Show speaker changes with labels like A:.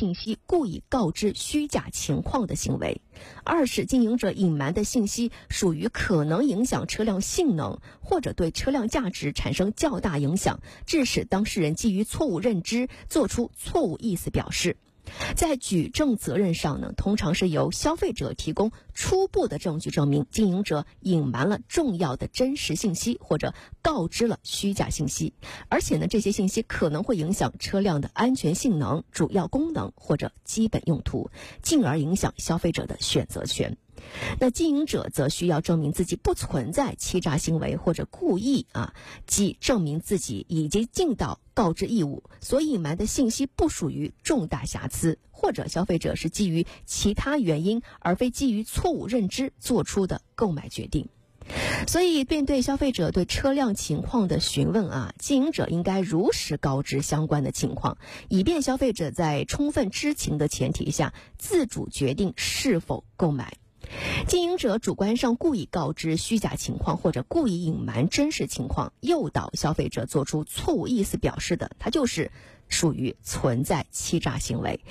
A: 信息故意告知虚假情况的行为；二是经营者隐瞒的信息属于可能影响车辆性能或者对车辆价值产生较大影响，致使当事人基于错误认知做出错误意思表示。在举证责任上呢，通常是由消费者提供初步的证据证明经营者隐瞒了重要的真实信息或者告知了虚假信息，而且呢，这些信息可能会影响车辆的安全性能、主要功能或者基本用途，进而影响消费者的选择权。那经营者则需要证明自己不存在欺诈行为或者故意即证明自己已经尽到告知义务，所隐瞒的信息不属于重大瑕疵，或者消费者是基于其他原因而非基于错误认知做出的购买决定。所以面对消费者对车辆情况的询问经营者应该如实告知相关的情况，以便消费者在充分知情的前提下自主决定是否购买。经营者主观上故意告知虚假情况或者故意隐瞒真实情况，诱导消费者做出错误意思表示的，它就是属于存在欺诈行为，